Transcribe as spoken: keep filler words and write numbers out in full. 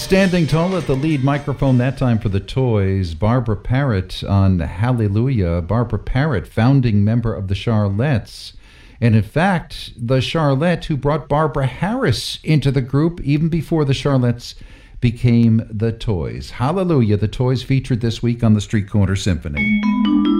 Standing tall at the lead microphone that time for the Toys, Barbara Parrott on Hallelujah. Barbara Parrott, founding member of the Charlettes. And in fact, the Charlette who brought Barbara Harris into the group even before the Charlettes became the Toys. Hallelujah, the Toys featured this week on the Street Corner Symphony.